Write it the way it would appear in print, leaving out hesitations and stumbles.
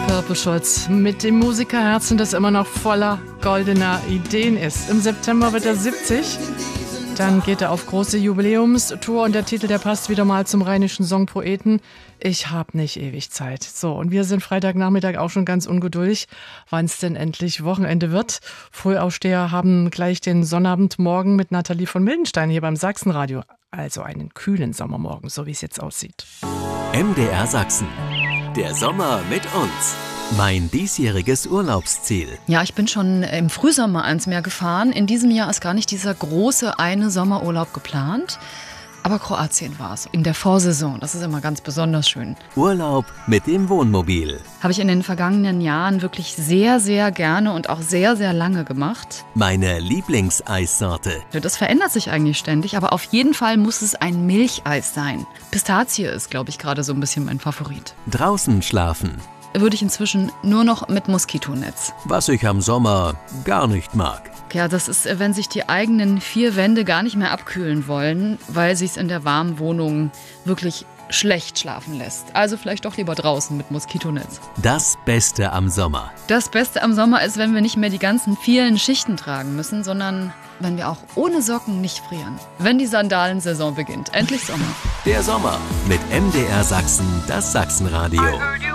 Purple Schulz mit dem Musikerherzen, das immer noch voller goldener Ideen ist. Im September wird er 70. Dann geht er auf große Jubiläumstour und der Titel, der passt wieder mal zum rheinischen Songpoeten. Ich hab nicht ewig Zeit. So, und wir sind Freitagnachmittag auch schon ganz ungeduldig, wann es denn endlich Wochenende wird. Frühaufsteher haben gleich den Sonnabendmorgen mit Nathalie von Mildenstein hier beim Sachsenradio. Also einen kühlen Sommermorgen, so wie es jetzt aussieht. MDR Sachsen. Der Sommer mit uns. Mein diesjähriges Urlaubsziel. Ja, ich bin schon im Frühsommer ans Meer gefahren. In diesem Jahr ist gar nicht dieser große eine Sommerurlaub geplant. Aber Kroatien war es, in der Vorsaison. Das ist immer ganz besonders schön. Urlaub mit dem Wohnmobil. Habe ich in den vergangenen Jahren wirklich sehr, sehr gerne und auch sehr, sehr lange gemacht. Meine Lieblingseissorte. Das verändert sich eigentlich ständig, aber auf jeden Fall muss es ein Milcheis sein. Pistazie ist, glaube ich, gerade so ein bisschen mein Favorit. Draußen schlafen. Würde ich inzwischen nur noch mit Moskitonetz. Was ich am Sommer gar nicht mag. Ja, das ist, wenn sich die eigenen vier Wände gar nicht mehr abkühlen wollen, weil sich's in der warmen Wohnung wirklich schlecht schlafen lässt. Also vielleicht doch lieber draußen mit Moskitonetz. Das Beste am Sommer. Das Beste am Sommer ist, wenn wir nicht mehr die ganzen vielen Schichten tragen müssen, sondern wenn wir auch ohne Socken nicht frieren. Wenn die Sandalensaison beginnt. Endlich Sommer. Der Sommer mit MDR Sachsen, das Sachsenradio.